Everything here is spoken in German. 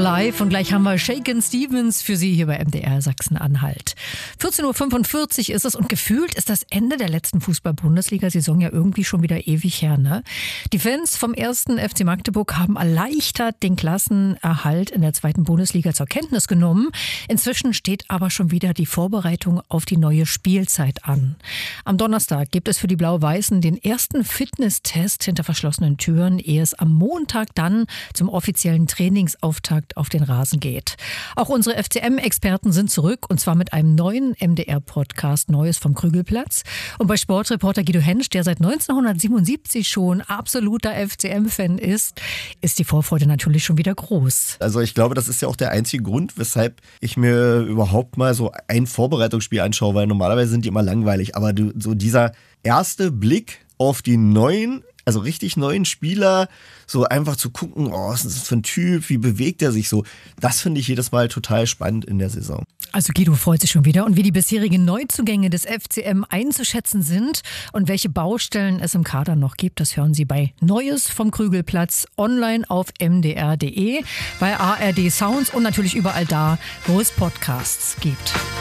Alive und gleich haben wir Shakin' Stevens für Sie hier bei MDR Sachsen-Anhalt. 14.45 Uhr ist es und gefühlt ist das Ende der letzten Fußball-Bundesliga-Saison ja irgendwie schon wieder ewig her, ne? Die Fans vom 1. FC Magdeburg haben erleichtert den Klassenerhalt in der 2. Bundesliga zur Kenntnis genommen. Inzwischen steht aber schon wieder die Vorbereitung auf die neue Spielzeit an. Am Donnerstag gibt es für die Blau-Weißen den ersten Fitnesstest hinter verschlossenen Türen, ehe es am Montag dann zum offiziellen Trainingsauftakt auf den Rasen geht. Auch unsere FCM-Experten sind zurück und zwar mit einem neuen MDR-Podcast Neues vom Krügelplatz. Und bei Sportreporter Guido Hensch, der seit 1977 schon absoluter FCM-Fan ist die Vorfreude natürlich schon wieder groß. Also ich glaube, das ist ja auch der einzige Grund, weshalb ich mir überhaupt mal so ein Vorbereitungsspiel anschaue, weil normalerweise sind die immer langweilig. Aber so dieser erste Blick auf die neuen, also richtig neuen Spieler, so einfach zu gucken, was ist das für ein Typ, wie bewegt er sich so, das finde ich jedes Mal total spannend in der Saison. Also Guido freut sich schon wieder. Und wie die bisherigen Neuzugänge des FCM einzuschätzen sind und welche Baustellen es im Kader noch gibt, das hören Sie bei Neues vom Krügelplatz online auf mdr.de, bei ARD Sounds und natürlich überall da, wo es Podcasts gibt.